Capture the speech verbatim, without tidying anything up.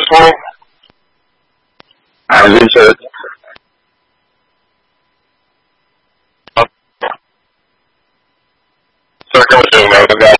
for me? I just said, sir, come to me, man.